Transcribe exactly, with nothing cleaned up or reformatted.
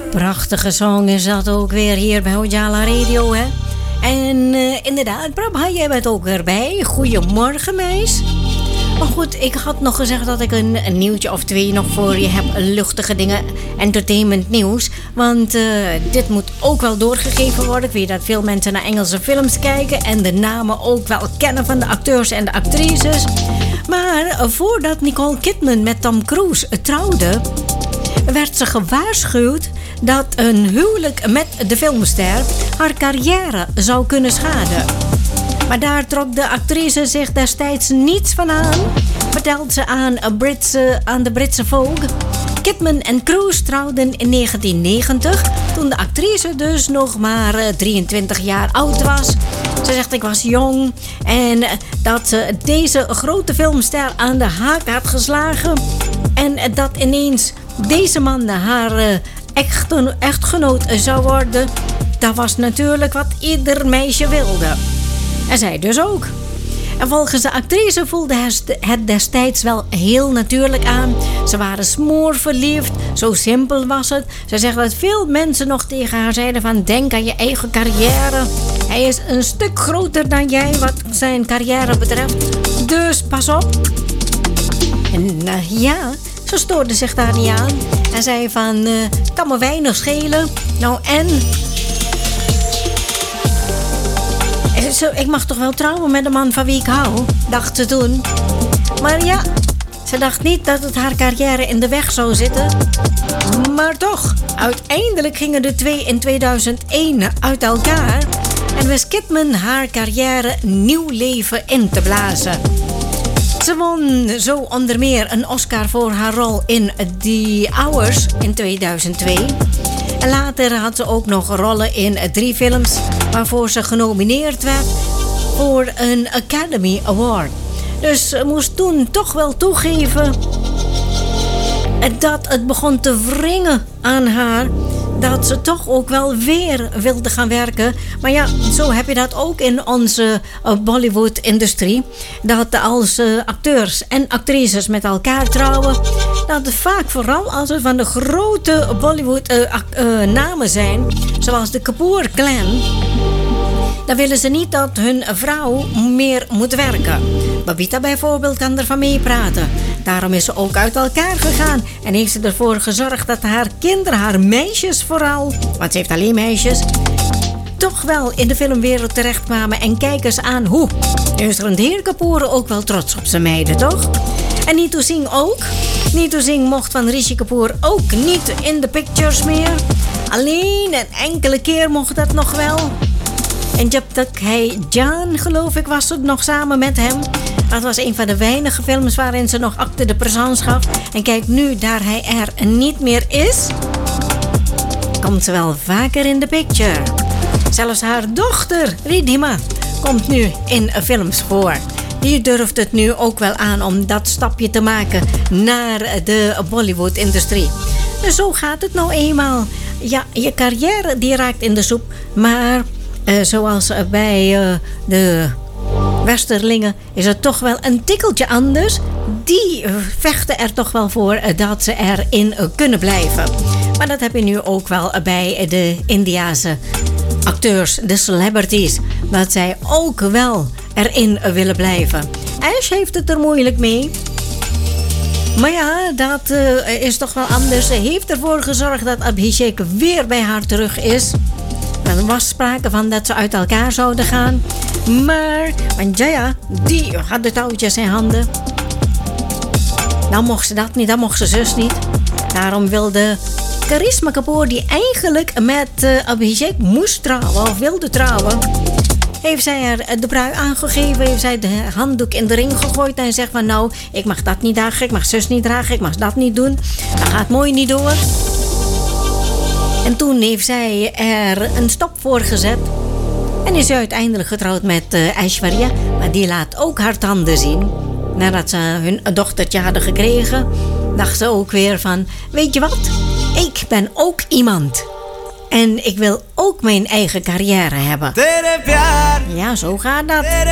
Prachtige song is dat ook weer hier bij Ojala Radio, hè? En uh, inderdaad, Prabha, jij bent ook erbij. Goedemorgen, meis. Maar goed, ik had nog gezegd dat ik een, een nieuwtje of twee nog voor je heb. Luchtige dingen, entertainment nieuws. Want uh, dit moet ook wel doorgegeven worden. Ik weet dat veel mensen naar Engelse films kijken en de namen ook wel kennen van de acteurs en de actrices. Maar uh, voordat Nicole Kidman met Tom Cruise trouwde, werd ze gewaarschuwd dat een huwelijk met de filmster haar carrière zou kunnen schaden. Maar daar trok de actrice zich destijds niets van aan, vertelt ze aan, Britse, aan de Britse Vogue. Kidman en Cruise trouwden in negentien negentig, toen de actrice dus nog maar drieëntwintig jaar oud was. Ze zegt, ik was jong en dat ze deze grote filmster aan de haak had geslagen. En dat ineens deze man haar echtgenoot zou worden, dat was natuurlijk wat ieder meisje wilde. En zij dus ook. En volgens de actrice voelde het destijds wel heel natuurlijk aan. Ze waren smoorverliefd, zo simpel was het. Ze zegt dat veel mensen nog tegen haar zeiden van, denk aan je eigen carrière. Hij is een stuk groter dan jij wat zijn carrière betreft. Dus pas op. En uh, ja, ze stoorde zich daar niet aan. En zei van, uh, kan me weinig schelen. Nou en... Zo, ik mag toch wel trouwen met een man van wie ik hou, dacht ze toen. Maar ja, ze dacht niet dat het haar carrière in de weg zou zitten. Maar toch, uiteindelijk gingen de twee in tweeduizend één uit elkaar en wist Kidman haar carrière nieuw leven in te blazen. Ze won zo onder meer een Oscar voor haar rol in The Hours in tweeduizend twee. En later had ze ook nog rollen in drie films waarvoor ze genomineerd werd voor een Academy Award. Dus ze moest toen toch wel toegeven dat het begon te wringen aan haar, dat ze toch ook wel weer wilde gaan werken. Maar ja, zo heb je dat ook in onze Bollywood-industrie. Dat als uh, acteurs en actrices met elkaar trouwen, dat het vaak vooral als het van de grote Bollywood-namen uh, uh, zijn, zoals de Kapoor-clan, dan willen ze niet dat hun vrouw meer moet werken. Babita bijvoorbeeld kan ervan meepraten. Daarom is ze ook uit elkaar gegaan en heeft ze ervoor gezorgd dat haar kinderen, haar meisjes vooral, want ze heeft alleen meisjes, toch wel in de filmwereld terechtkwamen. En kijk eens aan hoe. Nu is Randhir Kapoor ook wel trots op zijn meiden, toch? En Neetu Singh ook. Neetu Singh mocht van Rishi Kapoor ook niet in de pictures meer. Alleen een enkele keer mocht dat nog wel. En Jab Tak Hai Jaan, geloof ik, was het nog samen met hem. Dat was een van de weinige films waarin ze nog acte de présence gaf. En kijk, nu daar hij er niet meer is, komt ze wel vaker in de picture. Zelfs haar dochter, Ridhima, komt nu in films voor. Die durft het nu ook wel aan om dat stapje te maken naar de Bollywood-industrie. Dus zo gaat het nou eenmaal. Ja, je carrière die raakt in de soep, maar uh, zoals bij uh, de Westerlingen is het toch wel een tikkeltje anders. Die vechten er toch wel voor dat ze erin kunnen blijven. Maar dat heb je nu ook wel bij de Indiase acteurs, de celebrities, dat zij ook wel erin willen blijven. Ash heeft het er moeilijk mee. Maar ja, dat uh, is toch wel anders. Ze heeft ervoor gezorgd dat Abhishek weer bij haar terug is. Er was sprake van dat ze uit elkaar zouden gaan. Maar Jaya, die had de touwtjes in handen. Dan mocht ze dat niet, dan mocht ze zus niet. Daarom wilde Karisma Kapoor, die eigenlijk met uh, Abhishek moest trouwen of wilde trouwen, heeft zij er de brui aangegeven, heeft zij de handdoek in de ring gegooid en zegt van nou, ik mag dat niet dragen, ik mag zus niet dragen, ik mag dat niet doen. Dat gaat mooi niet door. En toen heeft zij er een stop voor gezet. En is ze uiteindelijk getrouwd met uh, Aishwarya. Maar die laat ook haar tanden zien. Nadat ze hun dochtertje hadden gekregen, dacht ze ook weer van, weet je wat? Ik ben ook iemand. En ik wil ook mijn eigen carrière hebben. Ja, zo gaat dat.